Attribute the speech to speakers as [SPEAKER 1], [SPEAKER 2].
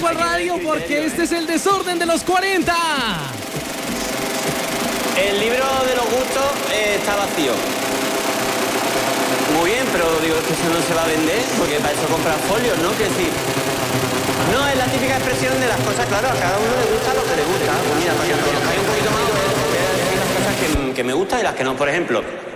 [SPEAKER 1] la radio porque este es el desorden de los 40.
[SPEAKER 2] El libro de los gustos está vacío. Muy bien, pero digo, es que eso no se va a vender, porque para eso compran folios, ¿no? Que sí. No, es la típica expresión de las cosas, claro, a cada uno le gusta lo que le gusta. Pues mira, para que os conozcáis un poquito más, voy a decir las cosas que me gustan y las que no. Por ejemplo,